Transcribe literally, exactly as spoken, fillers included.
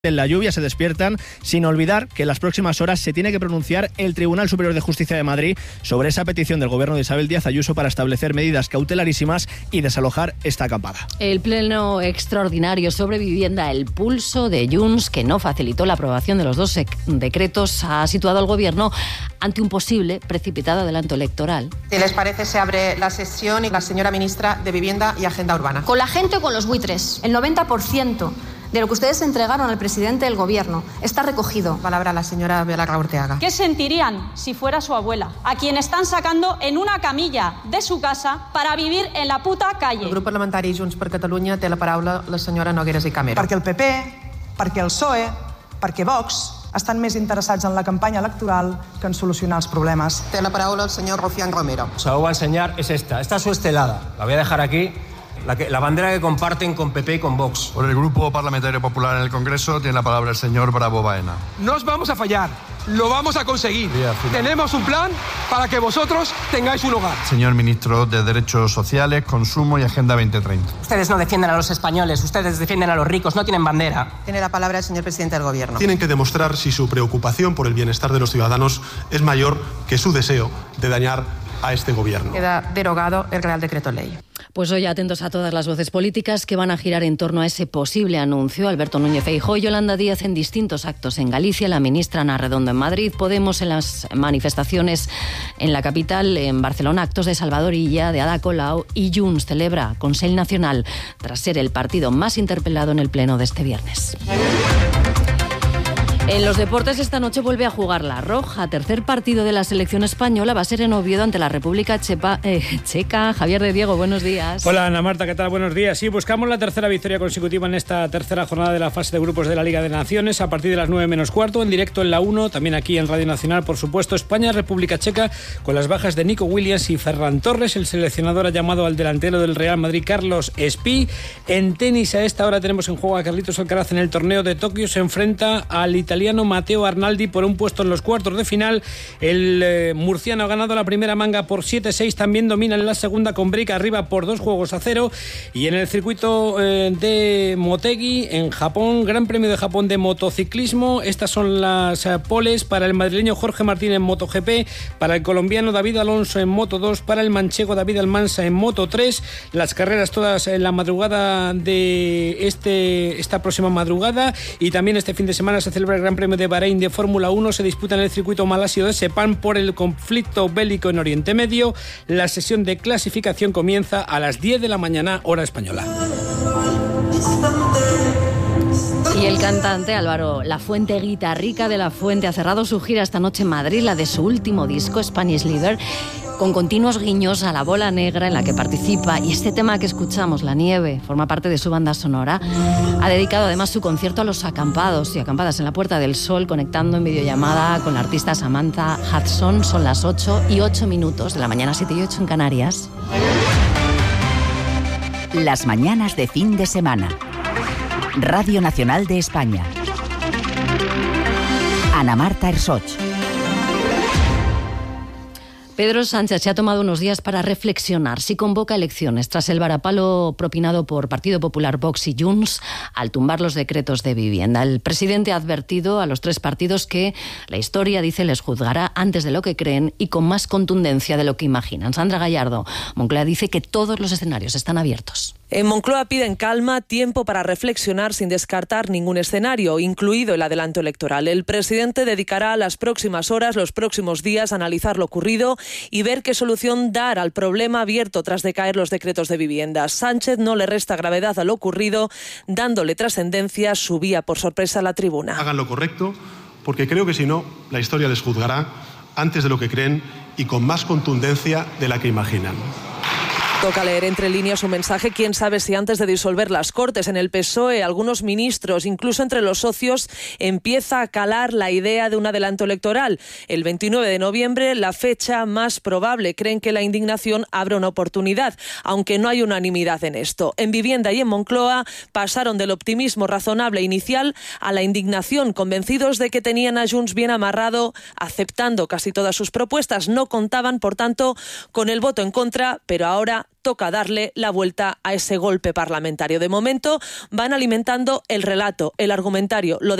En la lluvia se despiertan, sin olvidar que en las próximas horas se tiene que pronunciar el Tribunal Superior de Justicia de Madrid sobre esa petición del gobierno de Isabel Díaz Ayuso para establecer medidas cautelarísimas y desalojar esta acampada. El pleno extraordinario sobre vivienda, el pulso de Junts, que no facilitó la aprobación de los dos decretos, ha situado al gobierno ante un posible precipitado adelanto electoral. Si les parece, se abre la sesión y la señora ministra de Vivienda y Agenda Urbana. Con la gente o con los buitres, el noventa por ciento de lo que ustedes entregaron al presidente del gobierno está recogido. Palabra a la señora Belarra Orteaga. ¿Qué sentirían si fuera su abuela, a quien están sacando en una camilla de su casa para vivir en la puta calle? El grup parlamentari Junts per Catalunya té la paraula la senyora Nogueras i Camero. Perquè el P P, perquè el P S O E, perquè Vox estan més interessats en la campanya electoral que en solucionar els problemes. Té la paraula el senyor Rocián Romero. Os la voy a enseñar, es esta. Esta es su estelada. La voy a dejar aquí. La, que, la bandera que comparten con P P y con Vox. Por el Grupo Parlamentario Popular en el Congreso tiene la palabra el señor Bravo Baena. No os vamos a fallar, lo vamos a conseguir. Tenemos un plan para que vosotros tengáis un hogar. Señor Ministro de Derechos Sociales, Consumo y Agenda veinte treinta. Ustedes no defienden a los españoles, ustedes defienden a los ricos, no tienen bandera. Tiene la palabra el señor presidente del Gobierno. Tienen que demostrar si su preocupación por el bienestar de los ciudadanos es mayor que su deseo de dañar a este Gobierno. Queda derogado el Real Decreto Ley. Pues hoy atentos a todas las voces políticas que van a girar en torno a ese posible anuncio. Alberto Núñez Feijóo y Yolanda Díaz en distintos actos en Galicia, la ministra Ana Redondo en Madrid, Podemos en las manifestaciones en la capital, en Barcelona, actos de Salvador Illa, de Ada Colau, y Junts celebra Consell Nacional tras ser el partido más interpelado en el pleno de este viernes. En los deportes, esta noche vuelve a jugar la Roja. Tercer partido de la selección española va a ser en Oviedo ante la República Chepa, eh, Checa. Javier de Diego, buenos días. Hola Ana Marta, ¿qué tal? Buenos días. Sí, buscamos la tercera victoria consecutiva en esta tercera jornada de la fase de grupos de la Liga de Naciones a partir de las nueve menos cuarto, en directo en la uno, también aquí en Radio Nacional, por supuesto. España-República Checa, con las bajas de Nico Williams y Ferran Torres. El seleccionador ha llamado al delantero del Real Madrid, Carlos Espí. En tenis, a esta hora tenemos en juego a Carlitos Alcaraz en el torneo de Tokio. Se enfrenta al italiano Matteo Arnaldi por un puesto en los cuartos de final. El eh, murciano ha ganado la primera manga por siete seis, también domina en la segunda con break arriba por dos juegos a cero. Y en el circuito eh, de Motegi, en Japón, Gran Premio de Japón de motociclismo, estas son las eh, poles para el madrileño Jorge Martín en MotoGP, para el colombiano David Alonso en Moto dos, para el manchego David Almansa en Moto tres. Las carreras todas en la madrugada de este esta próxima madrugada, y también este fin de semana se celebra el Gran Premio de Bahrein de Fórmula uno. Se disputa en el circuito malasio de Sepang por el conflicto bélico en Oriente Medio. La sesión de clasificación comienza a las diez de la mañana, hora española. Y el cantante Álvaro Lafuente, guitarrica de Lafuente, ha cerrado su gira esta noche en Madrid, la de su último disco, Spanish Liver, con continuos guiños a la bola negra en la que participa. Y este tema que escuchamos, La Nieve, forma parte de su banda sonora. Ha dedicado además su concierto a los acampados y acampadas en la Puerta del Sol, conectando en videollamada con la artista Samantha Hudson. Son las ocho y ocho minutos de la mañana, siete y ocho en Canarias. Las mañanas de fin de semana. Radio Nacional de España. Ana Marta Ersoch. Pedro Sánchez se ha tomado unos días para reflexionar si convoca elecciones tras el varapalo propinado por Partido Popular, Vox y Junts al tumbar los decretos de vivienda. El presidente ha advertido a los tres partidos que la historia, dice, les juzgará antes de lo que creen y con más contundencia de lo que imaginan. Sandra Gallardo, Moncloa dice que todos los escenarios están abiertos. En Moncloa piden calma, tiempo para reflexionar sin descartar ningún escenario, incluido el adelanto electoral. El presidente dedicará las próximas horas, los próximos días a analizar lo ocurrido y ver qué solución dar al problema abierto tras decaer los decretos de vivienda. Sánchez no le resta gravedad a lo ocurrido, dándole trascendencia, subía por sorpresa a la tribuna. Hagan lo correcto, porque creo que si no, la historia les juzgará antes de lo que creen y con más contundencia de la que imaginan. Toca leer entre líneas un mensaje. Quién sabe si antes de disolver las Cortes en el P S O E, algunos ministros, incluso entre los socios, empieza a calar la idea de un adelanto electoral. El veintinueve de noviembre, la fecha más probable. Creen que la indignación abre una oportunidad, aunque no hay unanimidad en esto. En Vivienda y en Moncloa pasaron del optimismo razonable inicial a la indignación, convencidos de que tenían a Junts bien amarrado, aceptando casi todas sus propuestas. No contaban, por tanto, con el voto en contra, pero ahora toca darle la vuelta a ese golpe parlamentario. De momento van alimentando el relato, el argumentario, lo